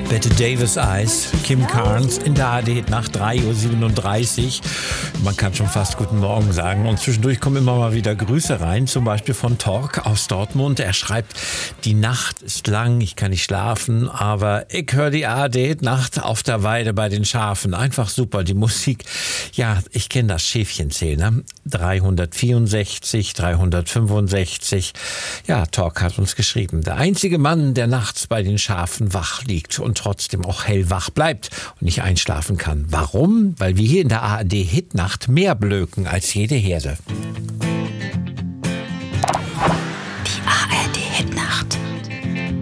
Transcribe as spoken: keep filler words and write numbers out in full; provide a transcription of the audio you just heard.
Bette Davis Eyes, Kim Carnes in der A R D nach drei Uhr siebenunddreißig. Man kann schon fast guten Morgen sagen. Und zwischendurch kommen immer mal wieder Grüße rein, zum Beispiel von Tork aus Dortmund. Er schreibt, die Nacht ist lang, ich kann nicht schlafen, aber ich höre die A R D Nacht auf der Weide bei den Schafen. Einfach super, die Musik. Ja, ich kenne das Schäfchenzählen, ne? dreihundertvierundsechzig, dreihundertfünfundsechzig. Ja, Tork hat uns geschrieben, der einzige Mann, der nachts bei den Schafen wach liegt und trotzdem auch hellwach bleibt und nicht einschlafen kann. Warum? Weil wir hier in der A R D Hitnacht mehr blöken als jede Herde.